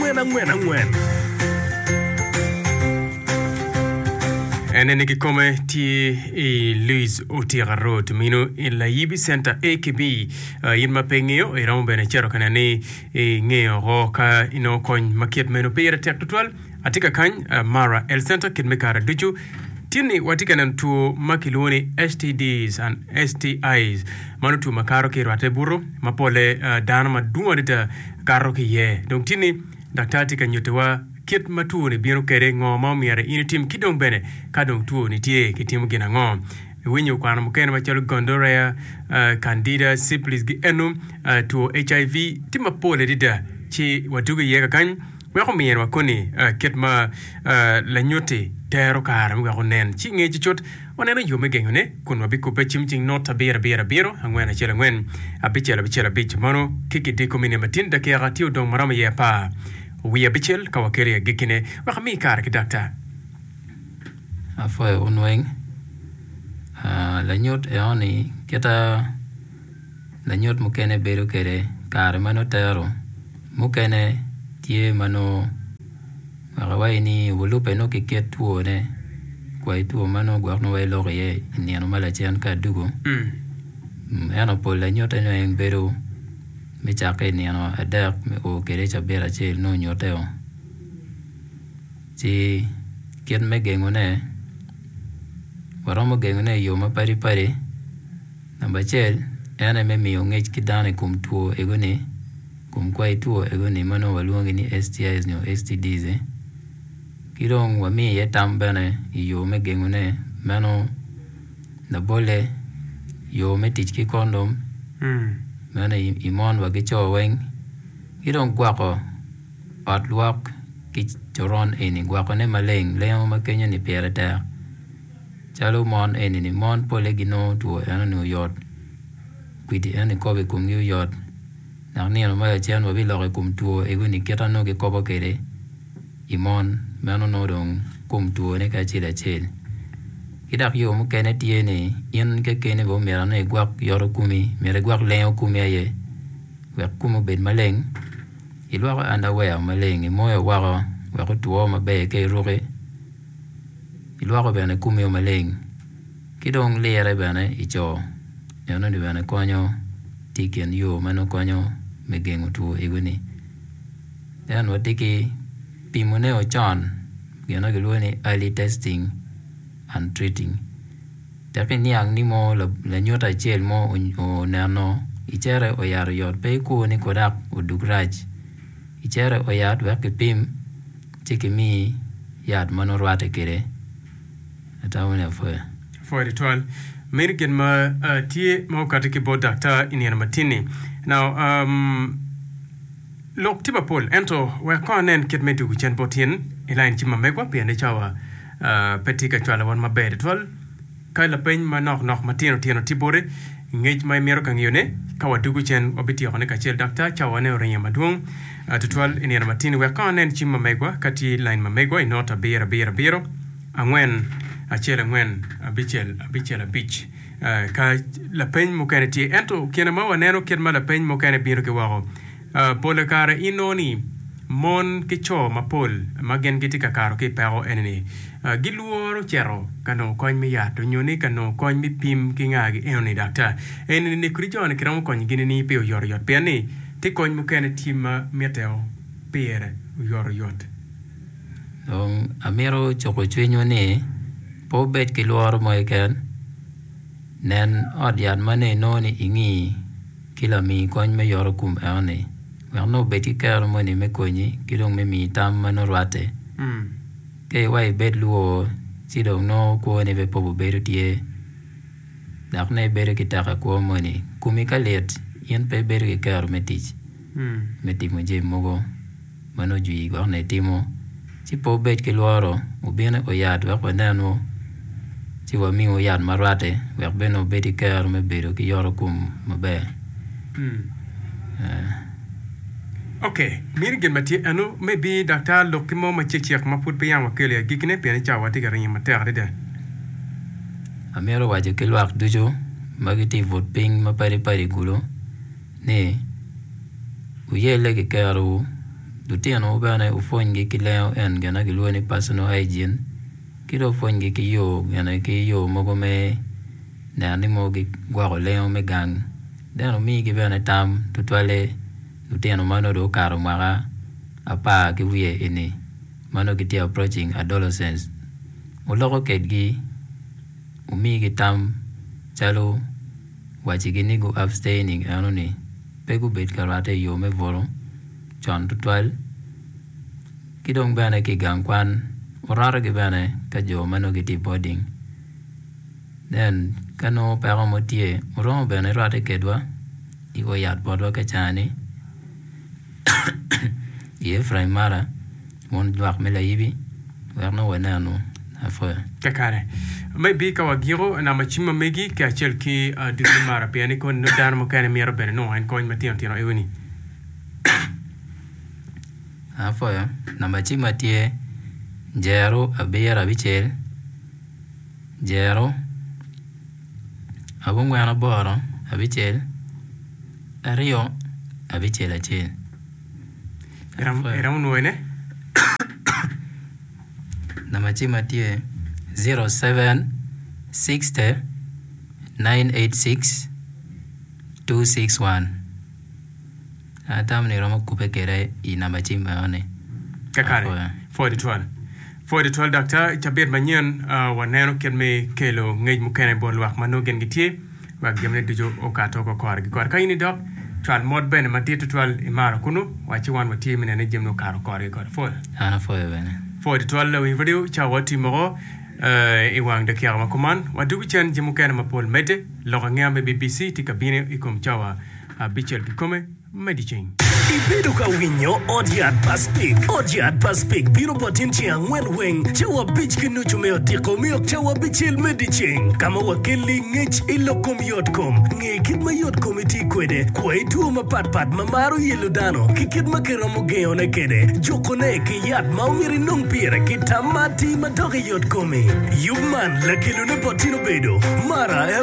ang'wen. Ene kikome ti Luis Otira Road mino la Yibi Center AKB yinma pengeo irombe ne chero kana ni ngeo roka ino kon makiet meno pere tek tutwal atika kan Mara El Center kid mekara duju tini watika nan tu makiloni STDs and STIs manu tu makaro ki rate buru mapole dana maduma dita karo ki ye donc tini daktati kan yotewa kit matu ni biro kere ngo mamiare ini tim kidong bene kadong tu ni tie kitimu gina ngo wenyu kwa mukene machalo gondorea candida syphilis gi enum to HIV tima pole dida chi wadugo yega kan wako miero koni kit ma la nyote tero kara mga konen chi ngeji chot wanena yume gengone kun wabiku pe chimching nota biro angwena chela ngwen abichela bich mano kiki diko mini matin da kia gatio dong marama ye pa Wia bichel kawakere gikine wakami kar ki doctor afoy unweng la nyot eoni keta la nyot mukene beru kere kar mano tero mukene tie mano wawai ni wulupe no kiket tuo ne kwa tuo mano gwakno wai lorie ni ano mala chen ka dugo ano pol la nyot eno eng beru mi chake ni ano adak mi o kere chabera che no nyoteo chi kien me gengone waromo gengone yo ma pari namba chel ene me mi ngech kidane kum tuo egone kum kwai tuo egone mano waluongi ni STIs no STDs kirong wa mi yetam bene yo me gengone mano na bole yo me tich ki condom mana imon wagi choweng irong gwako atluak ki choron eni gwako ne maleng leo makenya ni perata chalo mon eni ni mon polegino tuo eno New York kwiti eni kobe kum New York na ni no mala chen wabi loge kum tuo ego ni keta no ke kobo kere imon mano no dong kum tuo ne ka chila chel kidak yo mo kene tiene yen ke kene bo mera ne gwak yoro kumi mere gwak leo kumi aye wek kumo ben maleng ilwa anda wea maleng moyo waro wako tuo mabe ke roke ilwa ko bene kumi o maleng kidong lere bene icho yono ni bene konyo tiken yo mano konyo megengo tuo egoni dan watiki pimone o chan gena gelone early testing and treating tapi niang ni mo la nyota chel mo o nano ichere o yar yot pe ku ni kodak o dugraj ichere o yat wa kipim tikimi yat manorwate kere atawone for the 12 American ma tie mo katiki bo doctor inian matini now lok tiba pol ento we konen kitmetu chen botin elain chima megwa pe ne chawa petika chwala wan mabede tol kala pen manok matino tibore ngej mai mero kangione kawa dugu chen obiti yone ka chel doctor chawane orenya madung tutwal inian matini we konen chima megwa kati line mamegwa inota biro angwen achela ngwen abichela beach ka la pen mukane ti ento kena ma waneno kenma la pen mukane biro ke wago pole kara inoni mon kicho mapol magen gitika karo ke pero eneni giluoro chero kano koñ mi yato nyoni kano koñ mi pim kingagi enoni doctor eneni ne krijon kiramo koñ gini ni pe yor yot pe ni ti koñ mukane tima meteo pere yor yot amero choko chwenyo ne po bet ki luar mo ken nen odian mane no ni ingi kila mi koñ me yor kum ane no beti kar mo ni me koñi kilong me mi tam manorwate ke wai bet luo sidong no ko ne be po beru tie dak ne bere kitaka ko mo ni kumi kalet yen pe bere ke kar metich metimo je mogo mano jui go ne timo si po bet ki luaro ubene o yad wa ko nano si wa mi o yad marwate wa beno beti kar me beru ki yoro kum mabe Okay, mirgen mati anu maybe doctor lokimo ma chek ma put piyang wa kele gikne pe cha wa tiga rin ma ter de amero wa je kelwak dujo magiti vote ping ma pari gulo ne uyele ke karo lutino bana ufongi kileo en gana giluoni personal hygiene kiro fongi ki yo gana ki yo mogome na ni mogi gwa leo megang dano mi gi bana tam tutwale lutino mano do karo mara apa ki wiye ini mano ki approaching adolescence uloko kedgi umi gi tam chalo wachigini go abstaining anoni pegu bet karate yo me volo chon tutwal kidong bana ki gangkwan orara ki bana ka jo mano ki boarding then kano pero motie oro bana rate kedwa igo yat bodwa ka chani ye fraimara mon dwak mela yibi werno wenano afo kakare maybe ka wagiro na machima megi ka chelki digmara piani kon no dan mo kana mero bene no en kon matino tino ewini afo ya na machima tie jero abera bichel jero abungwa na boro abichel ario abichel achel era un nuene na machima tie 07 60 986 261 atam ni romo kupekere ina machima one kakare for the 12 doctor chabet manyen waneno kenme kelo ngej mukene bolwak mano gen gitie wa gemne dijo okato ko korgi kor kayini doc twal mod ben matito twal imara kunu wachi wan wati mene jemno karo korgi kor for ana for bene for the 12 we video chawati mo iwang de kiama kuman wadu chen jemukene mapol mede loga me BBC tikabine ikom chawa bichel kikome mediching Ibedo ka winyo Odiad Paspik biro botin chiang weng chawa bich kinuchu meo tiko miok chawa bichil mediching kama wakili ngich ilokom yotkom nge kid ma yotkom iti kwede kwa itu mapat mamaru yelo dano kikid makiromo geo na kede joko ne kiyat maumiri nung pira kitamati madoki yotkomi yugman la kilu ne potino bedo mara